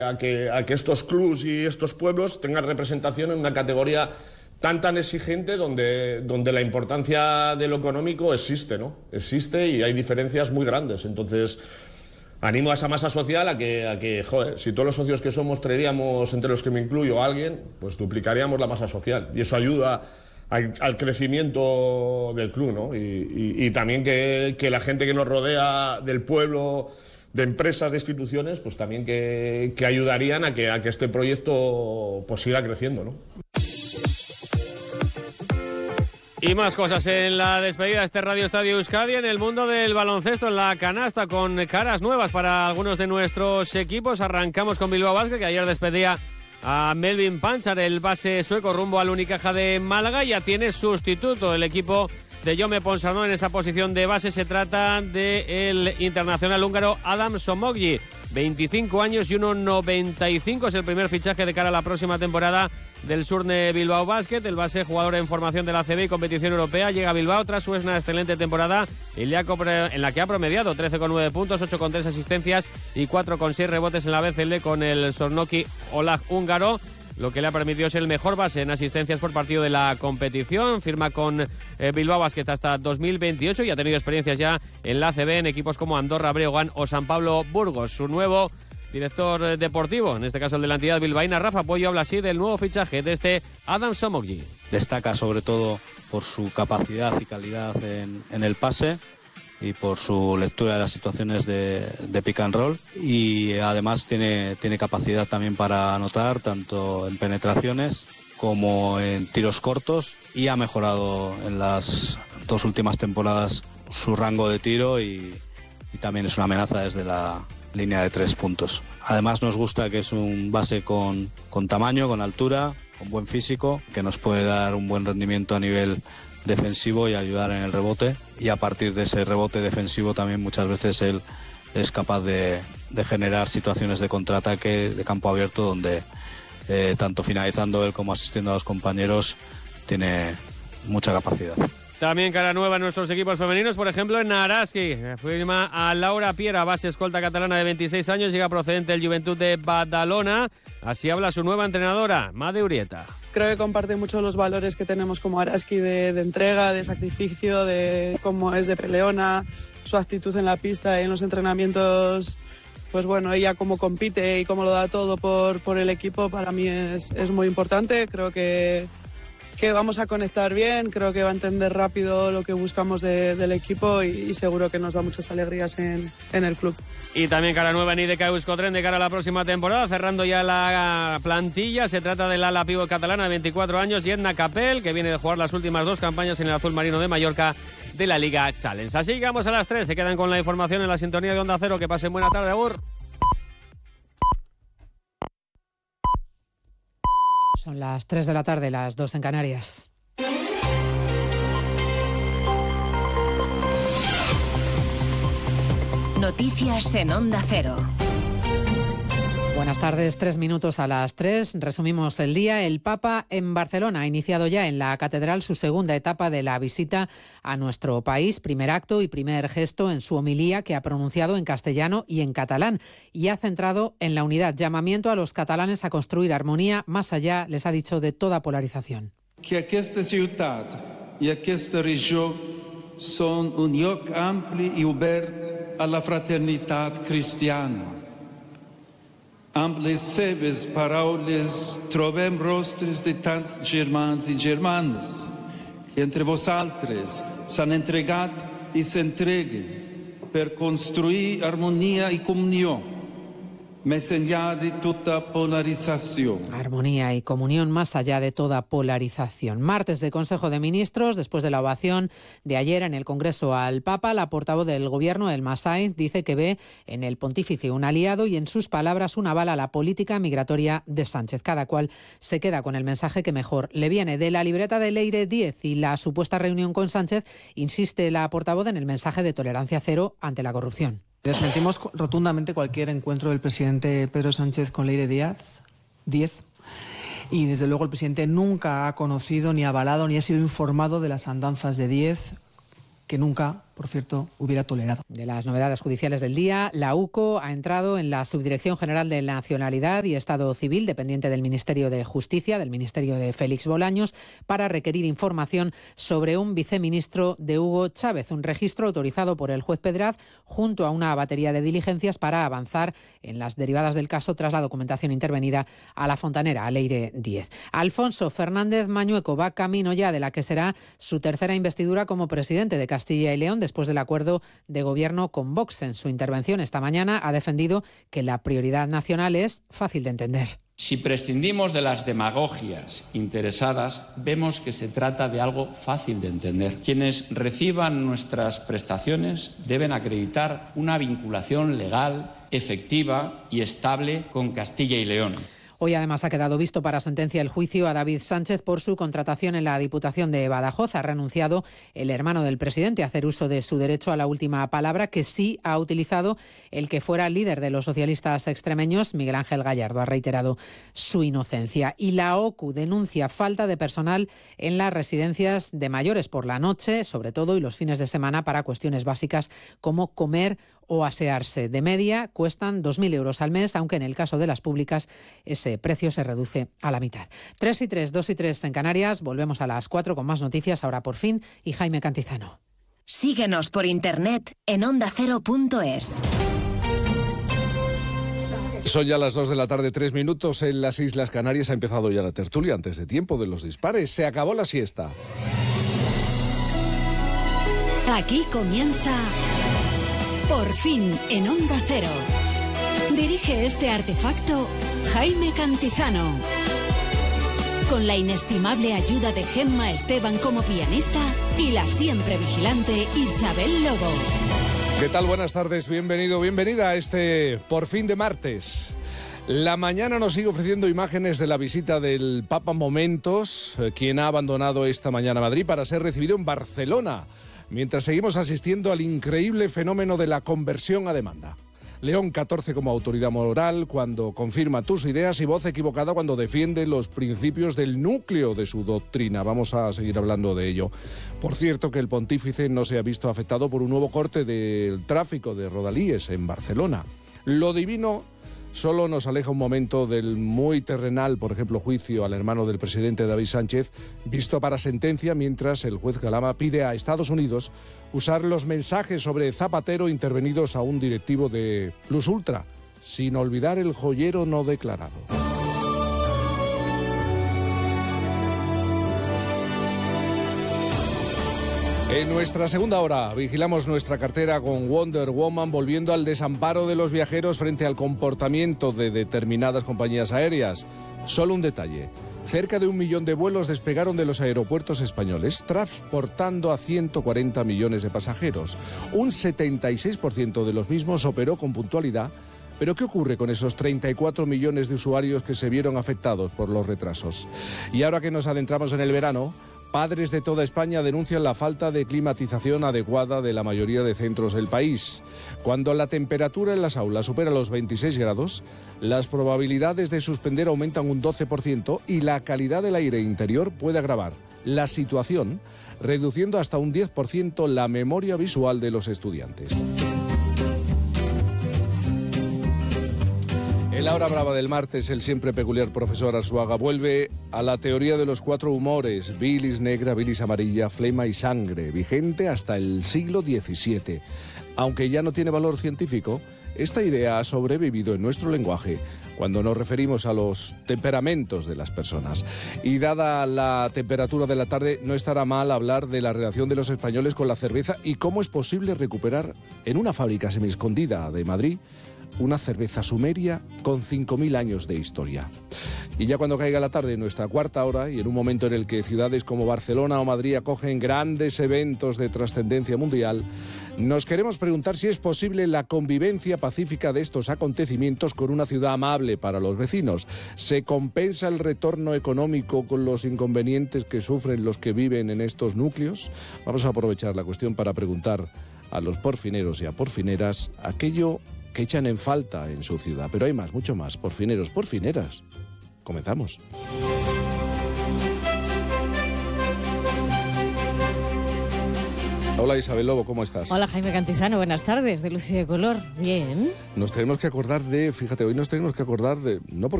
a que estos clubs y estos pueblos tengan representación en una categoría tan exigente donde la importancia de lo económico existe, ¿no? Existe y hay diferencias muy grandes. Entonces, animo a esa masa social a que joder, si todos los socios que somos traeríamos, entre los que me incluyo, a alguien, pues duplicaríamos la masa social. Y eso ayuda al crecimiento del club, ¿no? Y también que la gente que nos rodea del pueblo, de empresas, de instituciones, pues también que ayudarían a que este proyecto pues siga creciendo, ¿no? Y más cosas en la despedida de este Radio Estadio Euskadi, en el mundo del baloncesto, en la canasta, con caras nuevas para algunos de nuestros equipos. Arrancamos con Bilbao Basket, que ayer despedía a Melvin Panchar, el base sueco, rumbo al Unicaja de Málaga. Ya tiene sustituto el equipo de Jaume Ponsarnau en esa posición de base. Se trata del internacional húngaro Adam Somogyi, 25 años y 1,95. Es el primer fichaje de cara a la próxima temporada del Surne Bilbao Basket. El base, jugador en formación de la ACB y competición europea, llega a Bilbao tras una excelente temporada en la que ha promediado 13,9 puntos, 8,3 asistencias y 4,6 rebotes en la BCL con el Sornoki Olag húngaro, lo que le ha permitido ser el mejor base en asistencias por partido de la competición. Firma con Bilbao Basket hasta 2028 y ha tenido experiencias ya en la ACB en equipos como Andorra, Breogán o San Pablo Burgos. Su nuevo director deportivo, en este caso el de la entidad bilbaína, Rafa Pollo, habla así del nuevo fichaje de este Adam Somogyi. Destaca sobre todo por su capacidad y calidad en el pase y por su lectura de las situaciones de pick and roll, y además tiene capacidad también para anotar tanto en penetraciones como en tiros cortos, y ha mejorado en las 2 últimas temporadas su rango de tiro y también es una amenaza desde la línea de 3 puntos. Además nos gusta que es un base con tamaño, con altura, con buen físico, que nos puede dar un buen rendimiento a nivel defensivo y ayudar en el rebote, y a partir de ese rebote defensivo también muchas veces él es capaz de generar situaciones de contraataque de campo abierto donde tanto finalizando él como asistiendo a los compañeros tiene mucha capacidad. También cara nueva en nuestros equipos femeninos, por ejemplo en Araski. Firma a Laura Piera, base escolta catalana de 26 años, llega procedente del Juventud de Badalona. Así habla su nueva entrenadora, Made Urieta. Creo que comparte mucho los valores que tenemos como Araski de entrega, de sacrificio, de cómo es de peleona, su actitud en la pista y en los entrenamientos. Pues bueno, ella cómo compite y cómo lo da todo por el equipo, para mí es muy importante. Creo que vamos a conectar bien, creo que va a entender rápido lo que buscamos del equipo y seguro que nos da muchas alegrías en el club. Y también cara nueva en IDK Euskotren de cara a la próxima temporada, cerrando ya la plantilla. Se trata del ala pívot catalana de 24 años, Jedna Capel, que viene de jugar las últimas 2 campañas en el azul marino de Mallorca de la Liga Challenge. Así llegamos a las 3, se quedan con la información en la sintonía de Onda Cero. Que pasen buena tarde, agur. Son las 3 de la tarde, las 2 en Canarias. Noticias en Onda Cero. Buenas tardes, 3 minutos a las 3. Resumimos el día. El Papa en Barcelona ha iniciado ya en la catedral su segunda etapa de la visita a nuestro país. Primer acto y primer gesto en su homilía, que ha pronunciado en castellano y en catalán, y ha centrado en la unidad. Llamamiento a los catalanes a construir armonía más allá, les ha dicho, de toda polarización. Que aquesta ciutat i aquesta regió són un lloc ampli i obert a la fraternitat cristiana. Amb les seves paraules trobem rostres de tants germans i germanes que entre vosaltres s'han entregat i s'entreguen per construir harmonia i comunió más allá de toda polarización. Armonía y comunión más allá de toda polarización. Martes de Consejo de Ministros, después de la ovación de ayer en el Congreso al Papa, la portavoz del Gobierno, Elma Sainz, dice que ve en el pontífice un aliado y, en sus palabras, un aval a la política migratoria de Sánchez. Cada cual se queda con el mensaje que mejor le viene. De la libreta de Leire 10 y la supuesta reunión con Sánchez, insiste la portavoz en el mensaje de tolerancia cero ante la corrupción. Desmentimos rotundamente cualquier encuentro del presidente Pedro Sánchez con Leire 10, y desde luego el presidente nunca ha conocido, ni avalado, ni ha sido informado de las andanzas de 10, que nunca, por cierto, hubiera tolerado. De las novedades judiciales del día, la UCO ha entrado en la Subdirección General de Nacionalidad y Estado Civil, dependiente del Ministerio de Justicia, del Ministerio de Félix Bolaños, para requerir información sobre un viceministro de Hugo Chávez, un registro autorizado por el juez Pedraz junto a una batería de diligencias para avanzar en las derivadas del caso tras la documentación intervenida a la Fontanera, a Leire 10. Alfonso Fernández Mañueco va camino ya de la que será su tercera investidura como presidente de Castilla y León después del acuerdo de gobierno con Vox. En su intervención esta mañana ha defendido que la prioridad nacional es fácil de entender. Si prescindimos de las demagogias interesadas, vemos que se trata de algo fácil de entender. Quienes reciban nuestras prestaciones deben acreditar una vinculación legal, efectiva y estable con Castilla y León. Hoy además ha quedado visto para sentencia el juicio a David Sánchez por su contratación en la Diputación de Badajoz. Ha renunciado el hermano del presidente a hacer uso de su derecho a la última palabra, que sí ha utilizado el que fuera líder de los socialistas extremeños, Miguel Ángel Gallardo. Ha reiterado su inocencia. Y la OCU denuncia falta de personal en las residencias de mayores por la noche, sobre todo, y los fines de semana para cuestiones básicas como comer o asearse. De media cuestan 2.000 euros al mes, aunque en el caso de las públicas ese precio se reduce a la mitad. 3 y 3, 2 y 3 en Canarias. Volvemos a las 4 con más noticias, ahora por fin, y Jaime Cantizano. Síguenos por internet en ondacero.es. Son ya las 2 de la tarde, 3 minutos en las Islas Canarias. Ha empezado ya la tertulia antes de tiempo de los dispares. Se acabó la siesta. Aquí comienza Por fin en Onda Cero. Dirige este artefacto Jaime Cantizano. Con la inestimable ayuda de Gemma Esteban como pianista y la siempre vigilante Isabel Lobo. ¿Qué tal? Buenas tardes, bienvenido, bienvenida a este Por fin de martes. La mañana nos sigue ofreciendo imágenes de la visita del Papa Momentos, quien ha abandonado esta mañana Madrid para ser recibido en Barcelona, mientras seguimos asistiendo al increíble fenómeno de la conversión a demanda. León XIV como autoridad moral cuando confirma tus ideas y voz equivocada cuando defiende los principios del núcleo de su doctrina. Vamos a seguir hablando de ello. Por cierto, que el pontífice no se ha visto afectado por un nuevo corte del tráfico de rodalíes en Barcelona. Lo divino solo nos aleja un momento del muy terrenal, por ejemplo, juicio al hermano del presidente David Sánchez, visto para sentencia, mientras el juez Galama pide a Estados Unidos usar los mensajes sobre Zapatero intervenidos a un directivo de Plus Ultra, sin olvidar el joyero no declarado. En nuestra segunda hora vigilamos nuestra cartera con Wonder Woman, volviendo al desamparo de los viajeros frente al comportamiento de determinadas compañías aéreas. Solo un detalle: cerca de 1 millón de vuelos despegaron de los aeropuertos españoles, transportando a 140 millones de pasajeros. Un 76% de los mismos operó con puntualidad. Pero ¿qué ocurre con esos 34 millones de usuarios que se vieron afectados por los retrasos? Y ahora que nos adentramos en el verano, padres de toda España denuncian la falta de climatización adecuada de la mayoría de centros del país. Cuando la temperatura en las aulas supera los 26 grados, las probabilidades de suspender aumentan un 12% y la calidad del aire interior puede agravar la situación, reduciendo hasta un 10% la memoria visual de los estudiantes. En la hora brava del martes, el siempre peculiar profesor Arzuaga vuelve a la teoría de los 4 humores: bilis negra, bilis amarilla, flema y sangre, vigente hasta el siglo XVII. Aunque ya no tiene valor científico, esta idea ha sobrevivido en nuestro lenguaje cuando nos referimos a los temperamentos de las personas. Y dada la temperatura de la tarde, no estará mal hablar de la relación de los españoles con la cerveza y cómo es posible recuperar en una fábrica semiescondida de Madrid una cerveza sumeria con 5.000 años de historia. Y ya cuando caiga la tarde, nuestra cuarta hora, y en un momento en el que ciudades como Barcelona o Madrid acogen grandes eventos de trascendencia mundial, nos queremos preguntar si es posible la convivencia pacífica de estos acontecimientos con una ciudad amable para los vecinos. ¿Se compensa el retorno económico con los inconvenientes que sufren los que viven en estos núcleos? Vamos a aprovechar la cuestión para preguntar a los porfineros y a porfineras aquello que echan en falta en su ciudad. Pero hay más, mucho más. Porfineros, porfineras. Comenzamos. Hola Isabel Lobo, ¿cómo estás? Hola Jaime Cantizano, buenas tardes, de Luz y de Color. Bien. Nos tenemos que acordar de, fíjate, hoy nos tenemos que acordar de, no porque